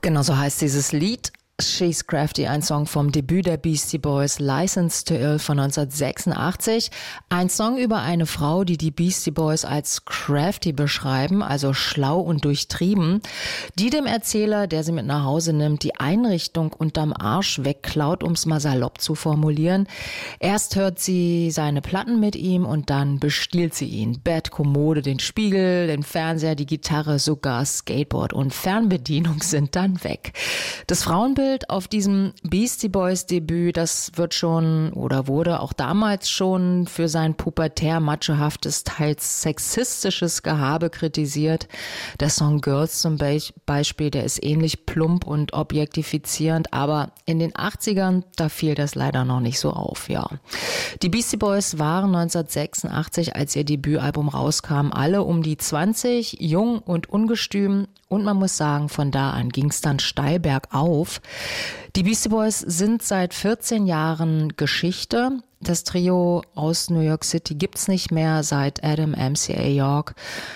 Genau so heißt dieses Lied. She's Crafty, ein Song vom Debüt der Beastie Boys, Licensed to Ill von 1986. Ein Song über eine Frau, die Beastie Boys als crafty beschreiben, also schlau und durchtrieben, die dem Erzähler, der sie mit nach Hause nimmt, die Einrichtung unterm Arsch wegklaut, um's mal salopp zu formulieren. Erst hört sie seine Platten mit ihm und dann bestiehlt sie ihn. Bett, Kommode, den Spiegel, den Fernseher, die Gitarre, sogar Skateboard und Fernbedienung sind dann weg. Das Frauenbild auf diesem Beastie Boys Debüt, das wird schon oder wurde auch damals schon für sein pubertär machohaftes, teils sexistisches Gehabe kritisiert. Der Song Girls zum Beispiel, der ist ähnlich plump und objektifizierend, aber in den 80ern, da fiel das leider noch nicht so auf, ja. Die Beastie Boys waren 1986, als ihr Debütalbum rauskam, alle um die 20, jung und ungestüm. Und man muss sagen, von da an ging es dann steil bergauf. Die Beastie Boys sind seit 14 Jahren Geschichte. Das Trio aus New York City gibt's nicht mehr, seit Adam MCA York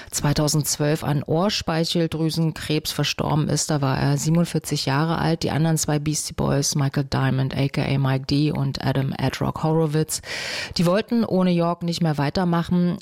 2012 an Ohrspeicheldrüsenkrebs verstorben ist. Da war er 47 Jahre alt. Die anderen zwei Beastie Boys, Michael Diamond aka Mike D und Adam Ed Rock Horowitz, die wollten ohne York nicht mehr weitermachen.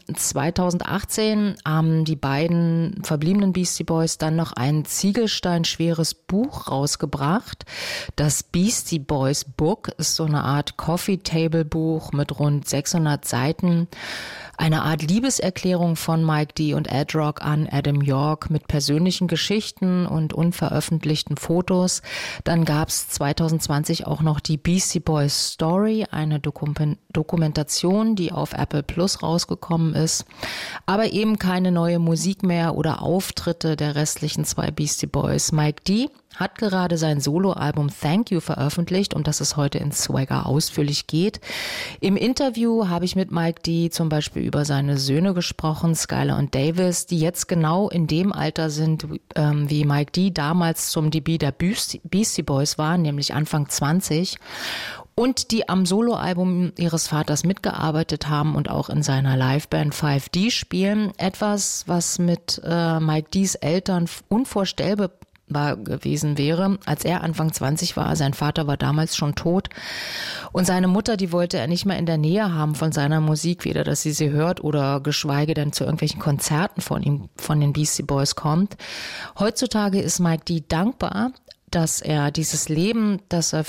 2018 haben die beiden verbliebenen Beastie Boys dann noch ein ziegelsteinschweres Buch rausgebracht. Das Beastie Boys Book ist so eine Art Coffee-Table-Buch mit rund 600 Seiten. Eine Art Liebeserklärung von Mike D. und Ed Rock an Adam York mit persönlichen Geschichten und unveröffentlichten Fotos. Dann gab es 2020 auch noch die Beastie Boys Story, eine Dokumentation, die auf Apple Plus rausgekommen ist. Aber eben keine neue Musik mehr oder Auftritte der restlichen zwei Beastie Boys. Mike D. hat gerade sein Soloalbum Thank You veröffentlicht, um das es heute in Swagger ausführlich geht. Im Interview habe ich mit Mike D. zum Beispiel über seine Söhne gesprochen, Skylar und Davis, die jetzt genau in dem Alter sind, wie Mike D. damals zum Debüt der Beastie Boys war, nämlich Anfang 20. Und die am Soloalbum ihres Vaters mitgearbeitet haben und auch in seiner Liveband 5D spielen. Etwas, was mit Mike D.'s Eltern unvorstellbar gewesen wäre, als er Anfang 20 war. Sein Vater war damals schon tot und seine Mutter, die wollte er nicht mehr in der Nähe haben von seiner Musik, weder dass sie hört oder geschweige denn zu irgendwelchen Konzerten von ihm, von den Beastie Boys kommt. Heutzutage ist Mike D. dankbar, dass er dieses Leben, das er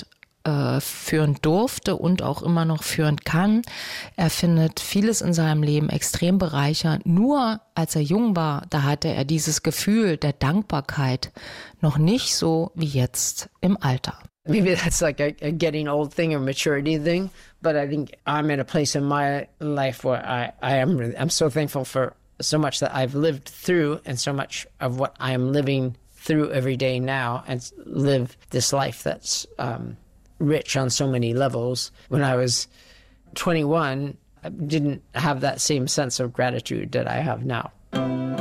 führen durfte und auch immer noch führen kann. Er findet vieles in seinem Leben extrem bereichernd. Nur als er jung war, da hatte er dieses Gefühl der Dankbarkeit noch nicht so wie jetzt im Alter. Maybe that's like a getting old thing or maturity thing, but I think I'm in a place in my life where I'm so thankful for so much that I've lived through and so much of what I am living through every day now and live this life that's rich on so many levels. When I was 21, I didn't have that same sense of gratitude that I have now.